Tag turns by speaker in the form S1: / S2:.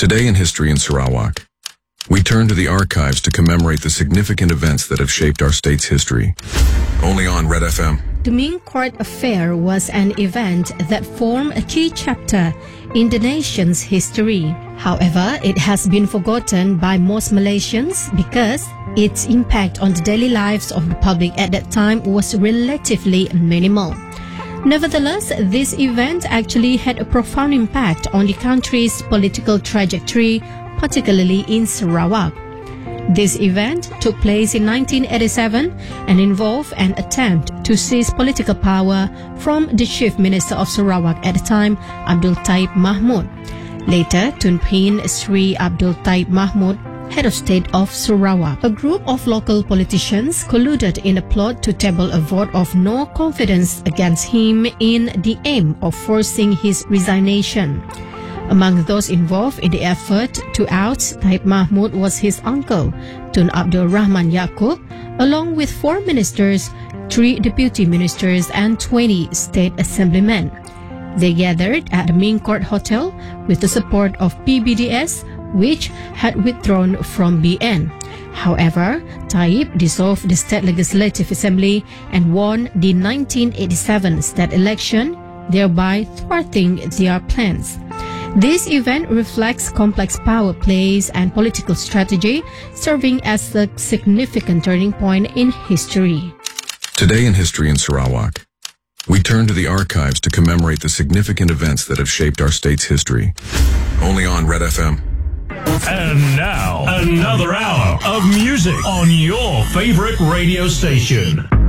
S1: Today in History in Sarawak, we turn to the archives to commemorate the significant events that have shaped our state's history. Only on Red FM.
S2: The Ming Court Affair was an event that formed a key chapter in the nation's history. However, it has been forgotten by most Malaysians because its impact on the daily lives of the public at that time was relatively minimal. Nevertheless, this event actually had a profound impact on the country's political trajectory, particularly in Sarawak. This event took place in 1987 and involved an attempt to seize political power from the Chief Minister of Sarawak at the time, Abdul Taib Mahmud. Later, Tun Pin Sri Abdul Taib Mahmud, head of state of Sarawak. A group of local politicians colluded in a plot to table a vote of no confidence against him in the aim of forcing his resignation. Among those involved in the effort to oust Taib Mahmud was his uncle, Tun Abdul Rahman Yaakob, along with 4 ministers, 3 deputy ministers and 20 state assemblymen. They gathered at the Ming Court Hotel with the support of PBDS, which had withdrawn from BN. However, Taib dissolved the State Legislative Assembly and won the 1987 state election, thereby thwarting their plans. This event reflects complex power plays and political strategy, serving as a significant turning point in history.
S1: Today in History in Sarawak, we turn to the archives to commemorate the significant events that have shaped our state's history. Only on Red FM.
S3: And now, another hour of music on your favorite radio station.